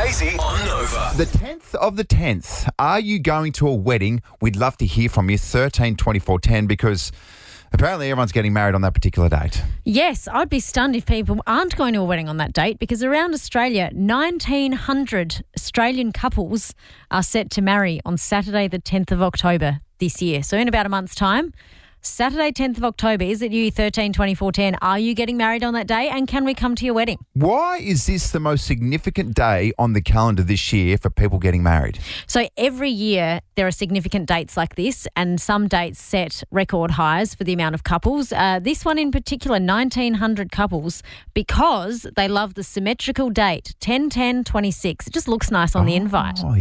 Hazy on Nova. The 10th of the 10th. Are you going to a wedding? We'd love to hear from you. 13 24 10, because apparently everyone's getting married on that particular date. Yes, I'd be stunned if people aren't going to a wedding on that date, because around Australia, 1,900 Australian couples are set to marry on Saturday the 10th of October this year. So in about a month's time, Saturday 10th of October, is it you, 13 24 10? Are you getting married on that day, and can we come to your wedding? Why is this the most significant day on the calendar this year for people getting married? So every year there are significant dates like this, and some dates set record highs for the amount of couples. This one in particular, 1,900 couples, because they love the symmetrical date, 10-10-26. It just looks nice on the invite. Oh,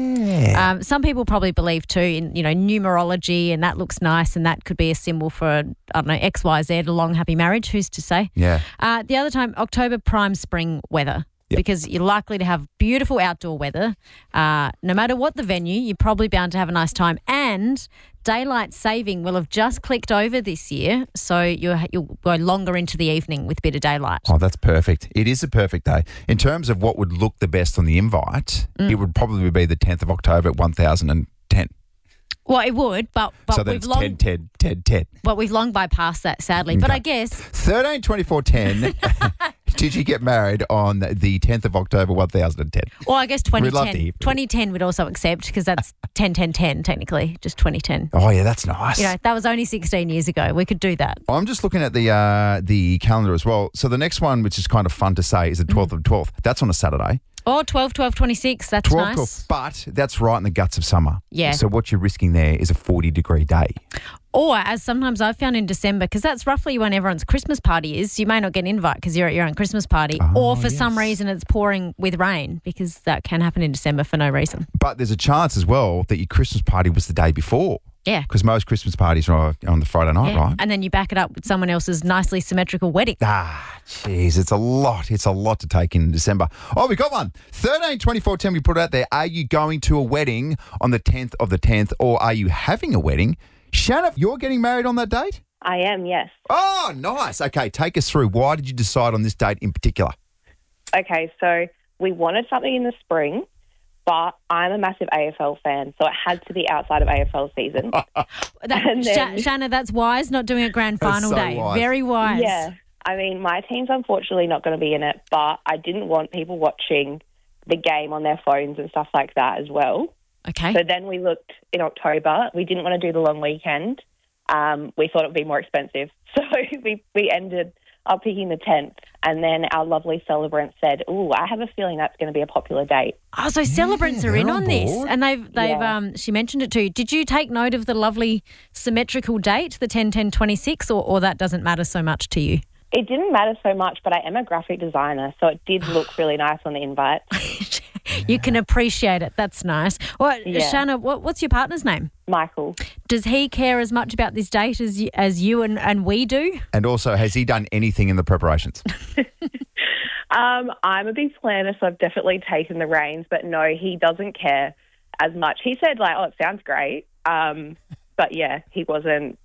yeah. Some people probably believe too in, numerology, and that looks nice, and that could be a symbol for, I don't know, XYZ, a long, happy marriage. Who's to say? Yeah. The other time, October, prime spring weather. Yep. Because you're likely to have beautiful outdoor weather. No matter what the venue, you're probably bound to have a nice time. And daylight saving will have just clicked over this year, so you'll go longer into the evening with a bit of daylight. Oh, that's perfect. It is a perfect day. In terms of what would look the best on the invite, it would probably be the 10th of October at 1010. Well, it would, but So we've that's long 10, 10, 10, 10. But we've long bypassed that, sadly. But I guess 13 24 10. Did you get married on the 10th of October 1010? Well, I guess We'd love to 2010. hear. 2010 would also accept, because that's 10-10-10 technically, just 2010. Oh, yeah, that's nice. That was only 16 years ago. We could do that. I'm just looking at the calendar as well. So the next one, which is kind of fun to say, is the 12th of 12th. That's on a Saturday. Oh, 12-12-26, that's 12, nice. 12. But that's right in the guts of summer. Yeah. So what you're risking there is a 40-degree day. Or, as sometimes I've found in December, because that's roughly when everyone's Christmas party is, you may not get an invite because you're at your own Christmas party. Or for some reason it's pouring with rain, because that can happen in December for no reason. But there's a chance as well that your Christmas party was the day before. Yeah. Because most Christmas parties are on the Friday night, right? And then you back it up with someone else's nicely symmetrical wedding. Jeez, it's a lot. It's a lot to take in December. Oh, we got one. 13 24 10, we put it out there. Are you going to a wedding on the 10th of the 10th, or are you having a wedding? Shanna, you're getting married on that date? I am, yes. Oh, nice. Okay, take us through. Why did you decide on this date in particular? Okay, so we wanted something in the spring, but I'm a massive AFL fan, so it had to be outside of AFL season. And then- Shanna, that's wise, not doing a grand That's final so day. wise. Very wise. Yeah. I mean, my team's unfortunately not going to be in it, but I didn't want people watching the game on their phones and stuff like that as well. Okay. So then we looked in October. We didn't want to do the long weekend. We thought it would be more expensive. So we ended up picking the 10th. And then our lovely celebrant said, "Ooh, I have a feeling that's going to be a popular date." Oh, so celebrants are in they're on on this, board. and they've she mentioned it too. Did you take note of the lovely symmetrical date, the 10-10-26, or that doesn't matter so much to you? It didn't matter so much, but I am a graphic designer, so it did look really nice on the invite. You can appreciate it. That's nice. Well, Yeah. Shanna, what's your partner's name? Michael. Does he care as much about this date as you and we do? And also, has he done anything in the preparations? I'm a big planner, so I've definitely taken the reins, but no, he doesn't care as much. He said, "Oh, it sounds great." But yeah, he wasn't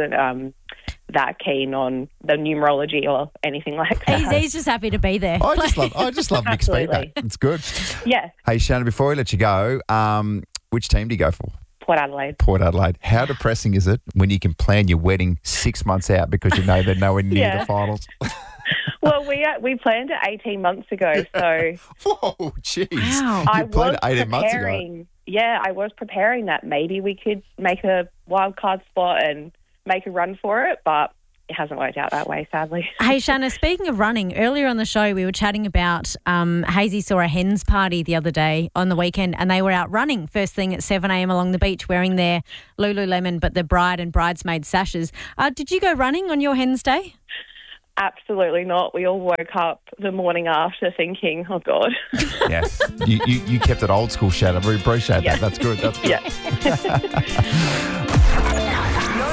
that keen on the numerology or anything like that. He's just happy to be there. I just love mixed feedback. Absolutely. It's good. Yeah, Hey, Shanna, before we let you go, which team do you go for? Port Adelaide. Port Adelaide. How depressing is it when you can plan your wedding 6 months out because you know they're nowhere near Yeah. the finals? Well, we planned it 18 months ago, so Whoa, jeez. Wow. I You planned was it 18 months ago. preparing. Yeah, I was preparing that maybe we could make a wild card spot and make a run for it, but it hasn't worked out that way, sadly. Hey, Shanna, speaking of running, earlier on the show we were chatting about Hazy saw a hens party the other day on the weekend, and they were out running first thing at 7 a.m. along the beach wearing their Lululemon, but the bride and bridesmaid sashes. Did you go running on your hens day? Absolutely not. We all woke up the morning after thinking, "Oh God." Yes. You kept it old school, Shanna. We appreciate Yeah. that. That's good. That's good. Yeah.